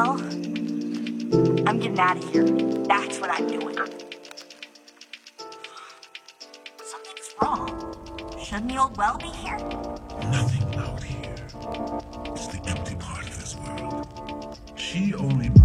Well, I'm getting out of here. That's what I'm doing. Something's wrong. Shouldn't the old well be here? Nothing out here. It's the empty part of this world. She only